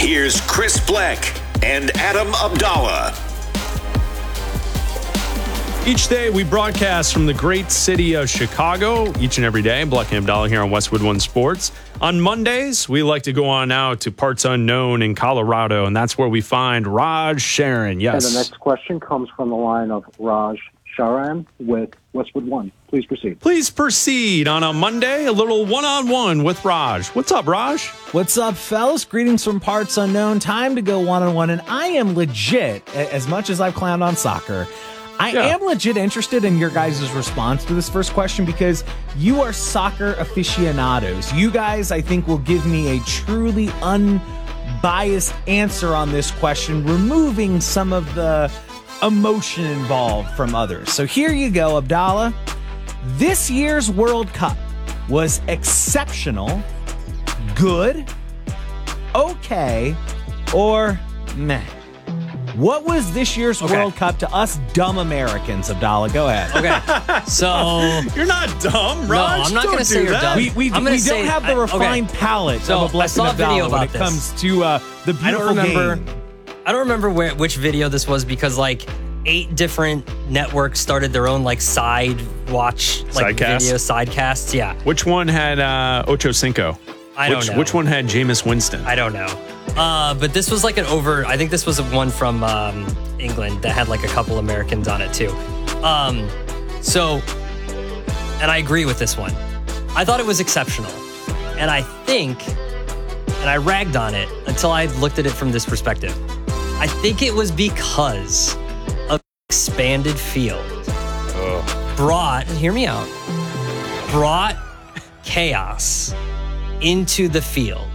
Here's Chris Black and Adam Abdallah. Each day we broadcast from the great city of Chicago, each and every day. Black and Abdallah here on Westwood One Sports. On Mondays, we like to go on out to parts unknown in Colorado, and that's where we find Raj Sharon. Yes. And the next question comes from the line of Raj Sharan with Westwood One. Please proceed. Please proceed on a Monday, a little one-on-one with Raj. What's up, Raj? What's up, fellas? Greetings from parts unknown. Time to go one-on-one, and I am legit, as much as I've clowned on soccer, I am legit interested in your guys' response to this first question because you are soccer aficionados. You guys, I think, will give me a truly unbiased answer on this question, removing some of the emotion involved from others. So here you go, Abdallah. This year's World Cup was exceptional, good, okay, or meh. What was this year's World Cup to us dumb Americans, Abdallah? Go ahead. Okay, so... You're not dumb, Raj. No, I'm not going to say you're dumb. We don't have the refined palate of a blessed Abdallah when it comes to the beautiful game. I don't remember which video this was because, 8 different networks started their own, side watch, video sidecasts. Yeah. Which one had Ocho Cinco? I don't know. Which one had Jameis Winston? I don't know. But this was I think this was one from England that had a couple Americans on it too. And I agree with this one. I thought it was exceptional. And I think, and I ragged on it until I looked at it from this perspective. I think it was because of expanded field. Hear me out, brought chaos into the field.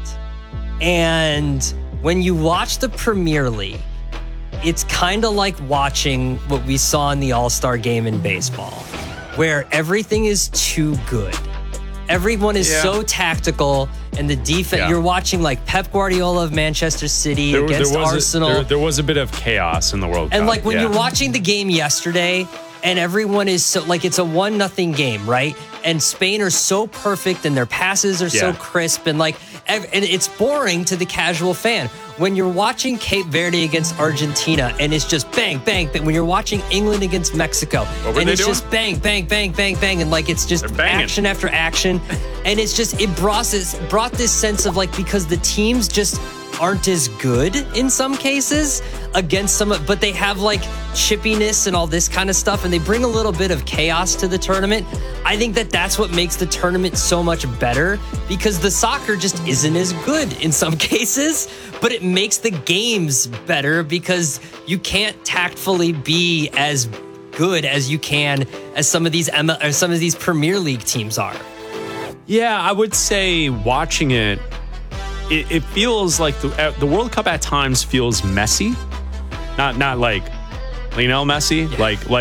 And when you watch the Premier League, it's kind of like watching what we saw in the All-Star game in baseball, where everything is too good. Everyone is so tactical, and the defense, you're watching Pep Guardiola of Manchester City against Arsenal. There was a bit of chaos in the World Cup. And when you're watching the game yesterday, and everyone is so, it's a 1-0 game, right? And Spain are so perfect, and their passes are so crisp, and and it's boring to the casual fan. When you're watching Cape Verde against Argentina, and it's just bang, bang, bang. When you're watching England against Mexico, and it's just bang, bang, bang, bang, bang, and it's just action after action, and it's just it brought this sense of because the teams just aren't as good in some cases against some, but they have chippiness and all this kind of stuff, and they bring a little bit of chaos to the tournament. I think that's what makes the tournament so much better, because the soccer just isn't as good in some cases, but it makes the games better because you can't tactfully be as good as you can as some of these Premier League teams are. Yeah, I would say watching it, it feels like the World Cup at times feels messy, not like Lionel Messi,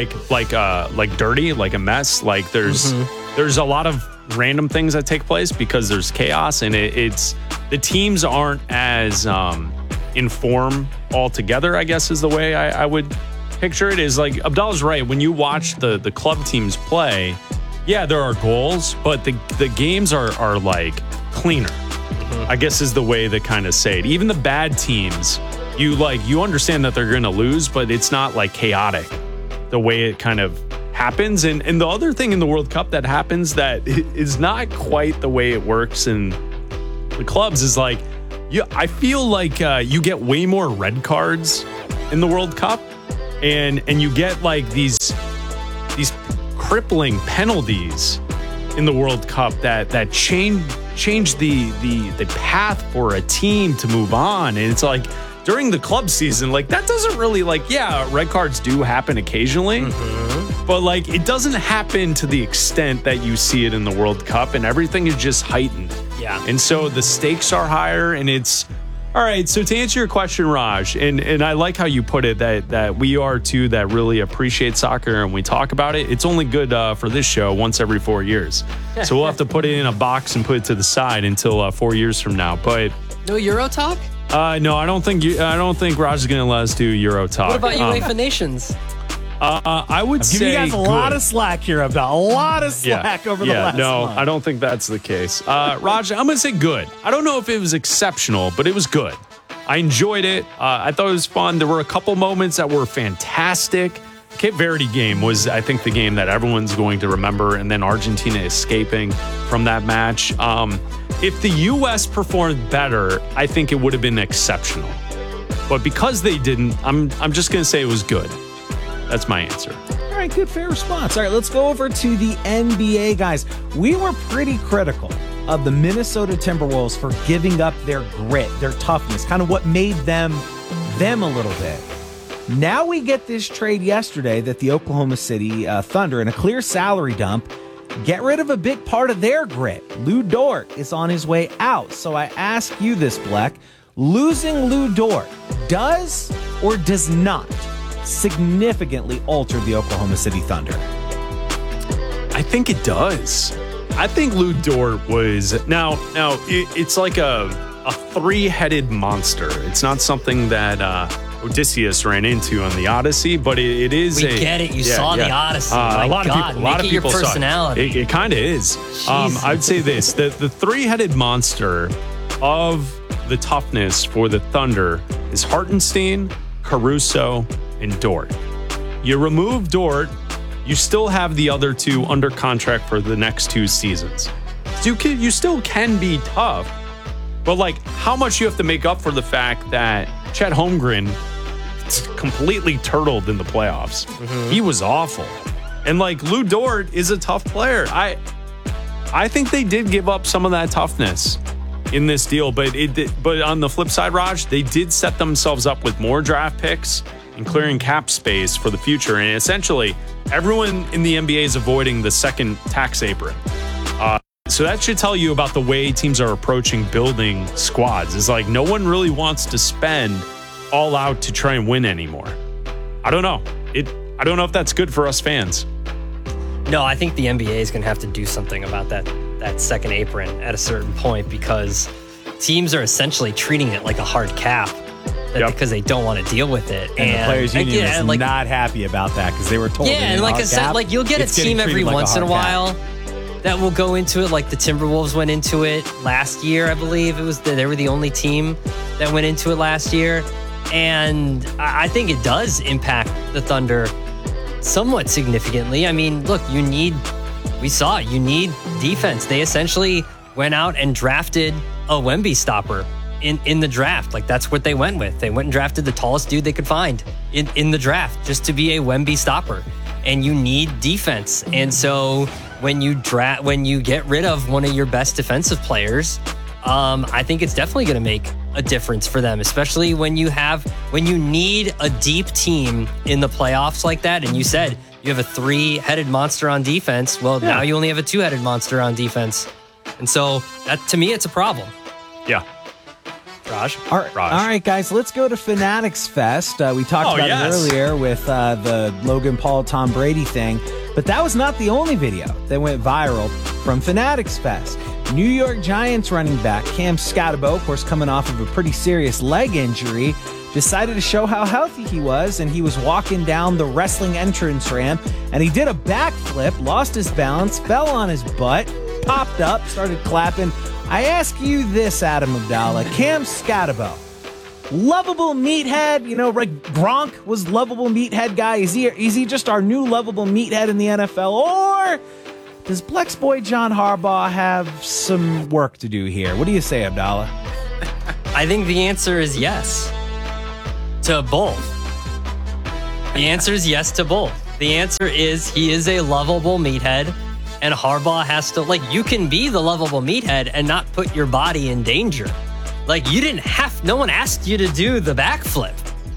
like dirty, like a mess. There's a lot of random things that take place because there's chaos, and it's the teams aren't as in form altogether, I guess is the way I would picture it. Is Abdallah's right. When you watch the club teams play, there are goals, but the games are cleaner. I guess is the way to kind of say it. Even the bad teams, you understand that they're going to lose, but it's not chaotic the way it kind of happens. And the other thing in the World Cup that happens that is not quite the way it works in the clubs is I feel you get way more red cards in the World Cup, and you get these crippling penalties in the World Cup that change the path for a team to move on. And it's during the club season, that doesn't really red cards do happen occasionally, but it doesn't happen to the extent that you see it in the World Cup, and everything is just heightened. Yeah. And so the stakes are higher, and it's all right. So to answer your question, Raj, and I like how you put it that we are too that really appreciate soccer and we talk about it. It's only good for this show once every 4 years. So we'll have to put it in a box and put it to the side until 4 years from now. But no Euro talk? No, I don't think Raj is going to let us do Euro talk. What about UEFA Nations? I would say you guys a lot of slack here, Abdallah. A lot of slack over the last month. I don't think that's the case. Raj, I'm going to say good. I don't know if it was exceptional, but it was good. I enjoyed it. I thought it was fun. There were a couple moments that were fantastic. Cape Verde game was, I think, the game that everyone's going to remember, and then Argentina escaping from that match. If the U.S. performed better, I think it would have been exceptional. But because they didn't, I'm just going to say it was good. That's my answer. All right, good, fair response. All right, let's go over to the NBA, guys. We were pretty critical of the Minnesota Timberwolves for giving up their grit, their toughness, kind of what made them a little bit. Now we get this trade yesterday that the Oklahoma City Thunder, in a clear salary dump, get rid of a big part of their grit. Lou Dort is on his way out. So I ask you this, Bleck. Losing Lou Dort does or does not significantly alter the Oklahoma City Thunder? I think it does. I think Lou Dort was it's like a three-headed monster. It's not something that Odysseus ran into on the Odyssey, but it is. We get it. You saw the Odyssey. A lot of people saw personality. It kind of is. I'd say this: the three-headed monster of the toughness for the Thunder is Hartenstein, Caruso, and Dort. You remove Dort, you still have the other two under contract for the next 2 seasons. So you still can be tough, but like how much you have to make up for the fact that Chet Holmgren completely turtled in the playoffs. Mm-hmm. He was awful. And like Lou Dort is a tough player. I think they did give up some of that toughness in this deal, but on the flip side, Raj, they did set themselves up with more draft picks and clearing cap space for the future. And essentially, everyone in the NBA is avoiding the second tax apron. So that should tell you about the way teams are approaching building squads. It's like no one really wants to spend all out to try and win anymore. I don't know. I don't know if that's good for us fans. No, I think the NBA is going to have to do something about that second apron at a certain point, because teams are essentially treating it like a hard cap because they don't want to deal with it. And the Players Union is not happy about that because they were told. Yeah, and like I said, like you'll get a team every once in a while that will go into it. Like the Timberwolves went into it last year, I believe. They were the only team that went into it last year. And I think it does impact the Thunder somewhat significantly. I mean, look, you need defense. They essentially went out and drafted a Wemby stopper in the draft. Like that's what they went with. They went and drafted the tallest dude they could find in the draft just to be a Wemby stopper. And you need defense. And so when you get rid of one of your best defensive players, I think it's definitely going to make a difference for them, especially when you need a deep team in the playoffs like that. And you said you have a 3-headed monster on defense. Well, now you only have a 2-headed monster on defense. And so that, to me, it's a problem. Yeah. Raj? All right, guys, let's go to Fanatics Fest. We talked about it earlier with the Logan Paul, Tom Brady thing, but that was not the only video that went viral from Fanatics Fest. New York Giants running back Cam Scatterbo, of course, coming off of a pretty serious leg injury, decided to show how healthy he was, and he was walking down the wrestling entrance ramp, and he did a backflip, lost his balance, fell on his butt, popped up, started clapping. I ask you this, Adam Abdallah, Cam Scatterbo, lovable meathead, like Gronk was lovable meathead guy. Is he just our new lovable meathead in the NFL, or does Bleck's boy John Harbaugh have some work to do here? What do you say, Abdallah? I think the answer is yes to both. The answer is yes to both. The answer is he is a lovable meathead, and Harbaugh has to, you can be the lovable meathead and not put your body in danger. No one asked you to do the backflip.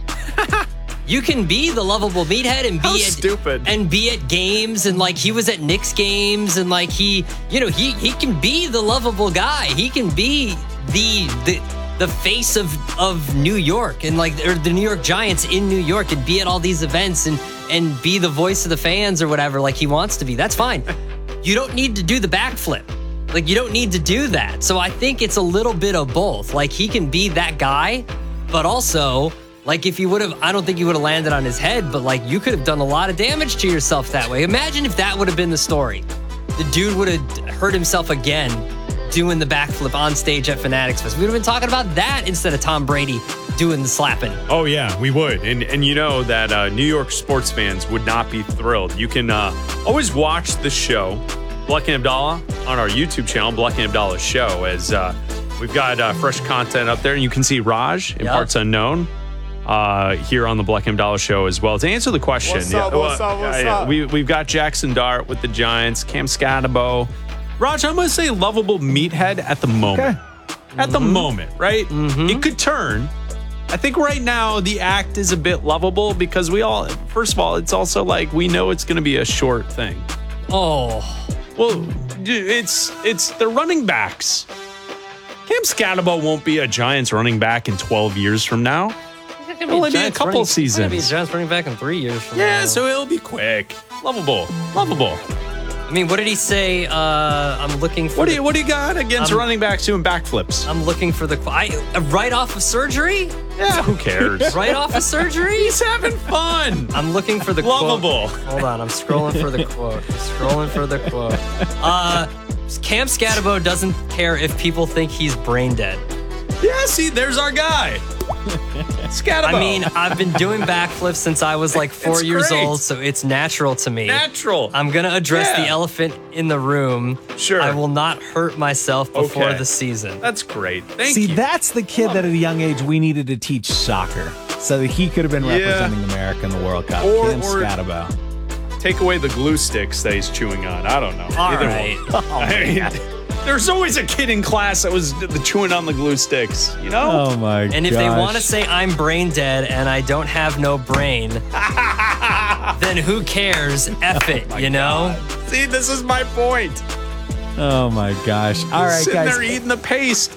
You can be the lovable meathead and be at games, and he was at Knicks games, and he can be the lovable guy. He can be the face of New York and or the New York Giants in New York, and be at all these events and be the voice of the fans or whatever he wants to be. That's fine. You don't need to do the backflip. You don't need to do that. So I think it's a little bit of both. He can be that guy, but also if he would have, I don't think he would have landed on his head, but you could have done a lot of damage to yourself that way. Imagine if that would have been the story. The dude would have hurt himself again doing the backflip on stage at Fanatics Fest. We would have been talking about that instead of Tom Brady doing the slapping. Oh, yeah, we would. And you know that New York sports fans would not be thrilled. You can always watch the show, Bleck and Abdallah, on our YouTube channel, Bleck and Abdallah Show, as we've got fresh content up there. And you can see Raj in Parts Unknown here on the Bleck and Abdallah Show as well. To answer the question, What's up? We've got Jackson Dart with the Giants, Cam Scatabo. Raj, I'm going to say lovable meathead at the moment. Okay. At the moment, right? It could turn. I think right now the act is a bit lovable because we all, first of all, it's also like we know it's going to be a short thing. Oh. Well, it's the running backs. Cam Scatabo won't be a Giants running back in 12 years from now. It'll only be a couple seasons. It'll be a Giants running back in 3 years from now. Yeah, so it'll be quick. Lovable. I mean, what did he say? I'm looking for. What do you got against running backs doing backflips? I'm looking for the right off of surgery. Yeah, who cares? Right off of surgery. He's having fun. I'm looking for the lovable. Quote. Hold on, I'm scrolling for the quote. Cam Scatabo doesn't care if people think he's brain dead. Yeah, see, there's our guy. Scatabo. I mean, I've been doing backflips since I was like 4 years great. old, so it's natural to me. Natural. I'm going to address the elephant in the room. Sure. I will not hurt myself before the season. That's great. Thank See, you. that's the kid that at a young age we needed to teach soccer so that he could have been representing America in the World Cup. Cam Scatabo. Take away the glue sticks that he's chewing on. I don't know. All Either right. one. I mean, there's always a kid in class that was chewing on the glue sticks, you know? Oh my god. And if they want to say I'm brain dead and I don't have no brain, then who cares? F it, you know? See, this is my point. Oh my gosh. All right, Sitting guys. there eating the paste.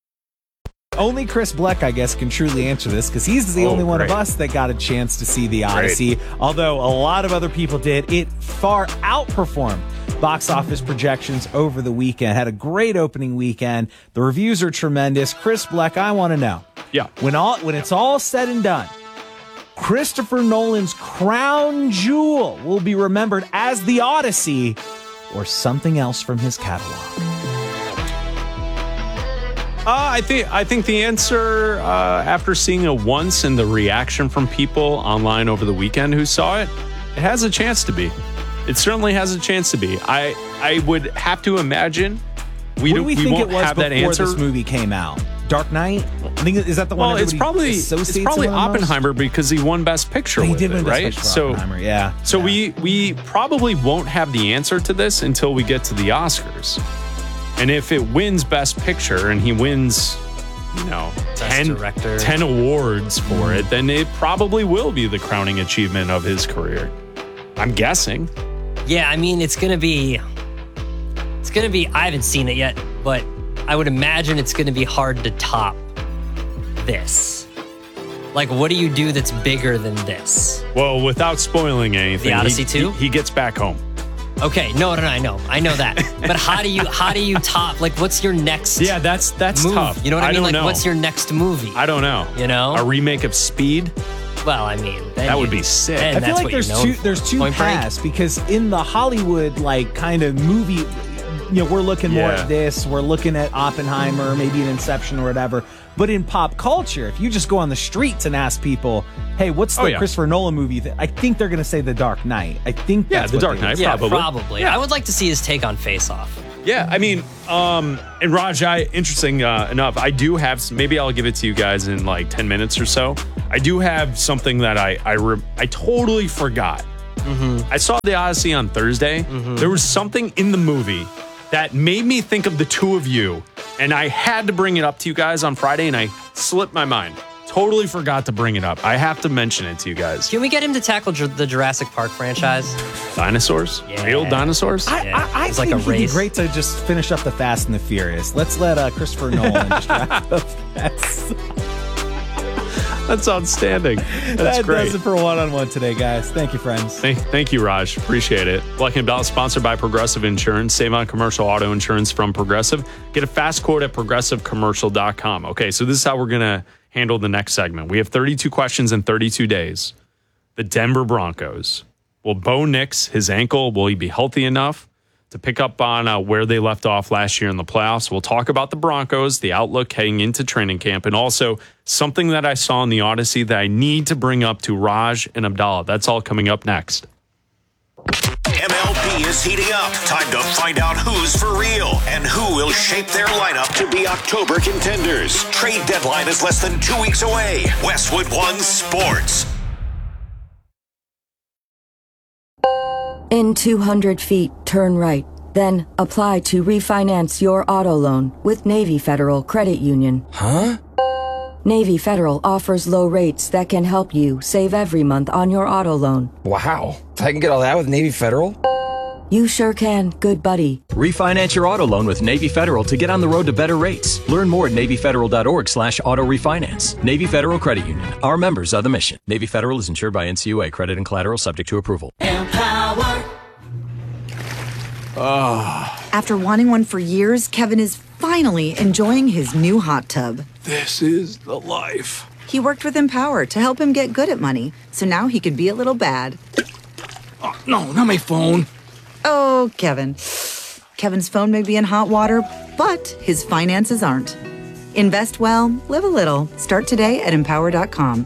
Only Chris Bleck, I guess, can truly answer this because he's the only one of us that got a chance to see the Odyssey. Although a lot of other people did, it far outperformed box office projections over the weekend. Had a great opening weekend. The reviews are tremendous. Chris Bleck, I want to know. Yeah. When it's all said and done, Christopher Nolan's crown jewel will be remembered as the Odyssey or something else from his catalog. I think the answer, after seeing it once and the reaction from people online over the weekend who saw it, it has a chance to be. It certainly has a chance to be. I would have to imagine we What do we think won't it was have before that answer. this movie came out? Dark Knight? I think is that the one? Well, it's probably Oppenheimer because he won Best Picture He with did it, win Best right? Picture for So Oppenheimer, yeah. So we probably won't have the answer to this until we get to the Oscars. And if it wins Best Picture and he wins, 10 awards for it, then it probably will be the crowning achievement of his career. I'm guessing. Yeah, I mean, it's going to be, I haven't seen it yet, but I would imagine it's going to be hard to top this. Like, what do you do that's bigger than this? Well, without spoiling anything, The Odyssey 2? He gets back home. Okay, no, I know that. But how do you top? Like, what's your next? Yeah, that's move? tough. You know what I mean? don't Like, know. what's your next movie? I don't know. You know, a remake of Speed. Well, I mean, that would be sick. then I feel that's like what there's you're known two there's for. two Point Break? paths because in the Hollywood like kind of movie, we're looking more Yeah. at this, we're looking at Oppenheimer, maybe an Inception or whatever. But in pop culture, if you just go on the streets and ask people, "Hey, what's the Christopher Nolan movie?" I think they're going to say The Dark Knight. I think that's The what Dark they would Knight, say. Yeah, probably. I would like to see his take on Face Off. Yeah, I mean, and Raj, interesting enough, I do have, maybe I'll give it to you guys in like 10 minutes or so. I do have something that I totally forgot. I saw The Odyssey on Thursday. There was something in the movie that made me think of the two of you, and I had to bring it up to you guys on Friday, and I slipped my mind. Totally forgot to bring it up. I have to mention it to you guys. Can we get him to tackle the Jurassic Park franchise? Dinosaurs? Yeah. Real dinosaurs? I It's think like a it'd be race. great to just finish up the Fast and the Furious. Let's let Christopher Nolan just wrap up. That's outstanding. That's That great. does it for one-on-one today, guys. Thank you, friends. Thank you, Raj. Appreciate it. Bleck and Abdallah, sponsored by Progressive Insurance. Save on commercial auto insurance from Progressive. Get a fast quote at progressivecommercial.com. Okay, so this is how we're going to handle the next segment. We have 32 questions in 32 days. The Denver Broncos. Will Bo Nix, his ankle, will he be healthy enough to pick up on where they left off last year in the playoffs. We'll talk about the Broncos, the outlook heading into training camp, and also something that I saw in the Odyssey that I need to bring up to Raj and Abdallah. That's all coming up next. MLB is heating up. Time to find out who's for real and who will shape their lineup to be October contenders. Trade deadline is less than 2 weeks away. Westwood One Sports. In 200 feet, turn right. Then apply to refinance your auto loan with Navy Federal Credit Union. Huh? Navy Federal offers low rates that can help you save every month on your auto loan. Wow. I can get all that with Navy Federal? You sure can, good buddy. Refinance your auto loan with Navy Federal to get on the road to better rates. Learn more at NavyFederal.org/auto refinance. Navy Federal Credit Union. Our members are the mission. Navy Federal is insured by NCUA. Credit and collateral subject to approval. Empower. After wanting one for years, Kevin is finally enjoying his new hot tub. This is the life. He worked with Empower to help him get good at money, so now he could be a little bad. Oh, no, not my phone. Oh, Kevin. Kevin's phone may be in hot water, but his finances aren't. Invest well, live a little. Start today at Empower.com.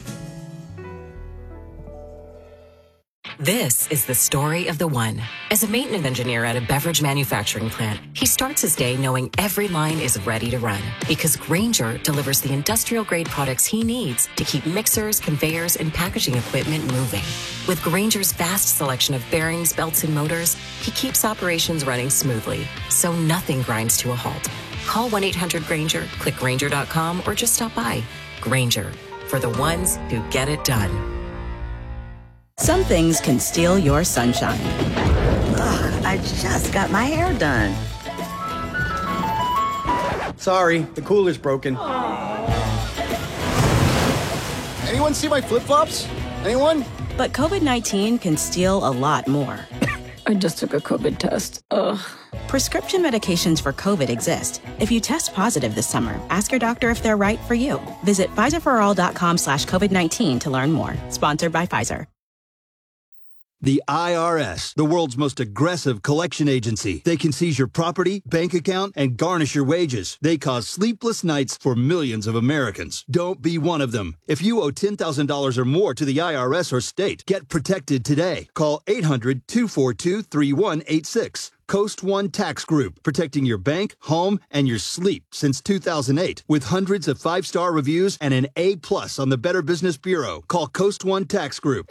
This is the story of the one. As a maintenance engineer at a beverage manufacturing plant, he starts his day knowing every line is ready to run because Grainger delivers the industrial-grade products he needs to keep mixers, conveyors, and packaging equipment moving. With Grainger's vast selection of bearings, belts, and motors, he keeps operations running smoothly, so nothing grinds to a halt. Call 1-800-GRAINGER, click Grainger.com, or just stop by. Grainger, for the ones who get it done. Some things can steal your sunshine. Ugh, I just got my hair done. Sorry, the cooler's broken. Anyone see my flip-flops? Anyone? But COVID-19 can steal a lot more. I just took a COVID test. Ugh. Prescription medications for COVID exist. If you test positive this summer, ask your doctor if they're right for you. Visit PfizerForAll.com/COVID-19 to learn more. Sponsored by Pfizer. The IRS, the world's most aggressive collection agency. They can seize your property, bank account, and garnish your wages. They cause sleepless nights for millions of Americans. Don't be one of them. If you owe $10,000 or more to the IRS or state, get protected today. Call 800-242-3186. Coast One Tax Group, protecting your bank, home, and your sleep since 2008. With hundreds of 5-star reviews and an A+ on the Better Business Bureau. Call Coast One Tax Group,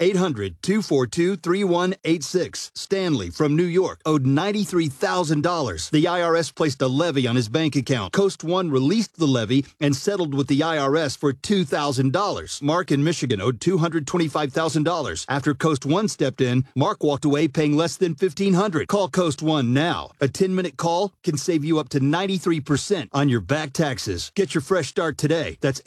800-242-3186. Stanley from New York owed $93,000. The IRS placed a levy on his bank account. Coast One released the levy and settled with the IRS for $2,000. Mark in Michigan owed $225,000. After Coast One stepped in, Mark walked away paying less than $1,500. Call Coast One now. A 10-minute call can save you up to 93% on your back taxes. Get your fresh start today. That's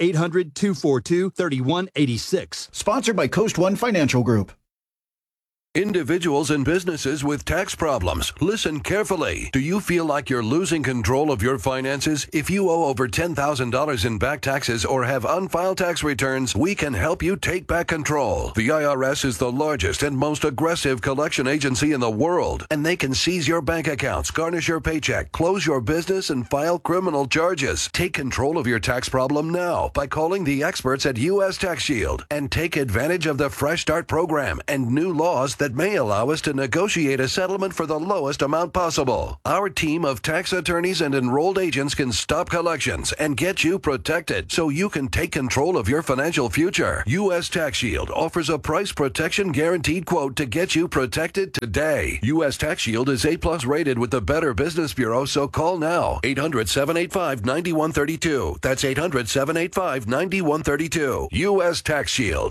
800-242-3186. Sponsored by Coast One Financial Group. Individuals and businesses with tax problems, listen carefully. Do you feel like you're losing control of your finances? If you owe over $10,000 in back taxes or have unfiled tax returns, we can help you take back control. The IRS is the largest and most aggressive collection agency in the world, and they can seize your bank accounts, garnish your paycheck, close your business, and file criminal charges. Take control of your tax problem now by calling the experts at U.S. Tax Shield and take advantage of the Fresh Start program and new laws that may allow us to negotiate a settlement for the lowest amount possible. Our team of tax attorneys and enrolled agents can stop collections and get you protected so you can take control of your financial future. U.S. Tax Shield offers a price protection guaranteed quote to get you protected today. U.S. Tax Shield is A+ rated with the Better Business Bureau, so call now. 800-785-9132. That's 800-785-9132. U.S. Tax Shield.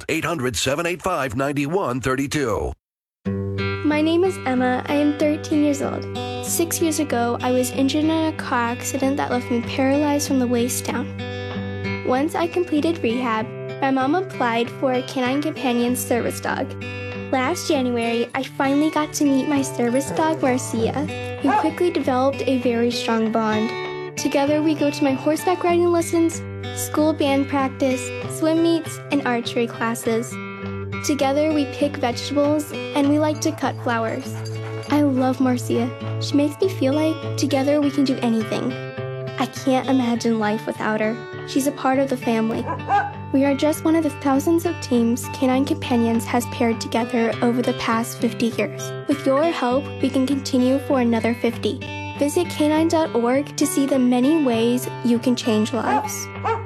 800-785-9132. My name is Emma. I am 13 years old. 6 years ago, I was injured in a car accident that left me paralyzed from the waist down. Once I completed rehab, my mom applied for a Canine Companion service dog. Last January, I finally got to meet my service dog, Marcia, who quickly developed a very strong bond. Together, we go to my horseback riding lessons, school band practice, swim meets, and archery classes. Together, we pick vegetables, and we like to cut flowers. I love Marcia. She makes me feel like together we can do anything. I can't imagine life without her. She's a part of the family. We are just one of the thousands of teams Canine Companions has paired together over the past 50 years. With your help, we can continue for another 50. Visit canine.org to see the many ways you can change lives.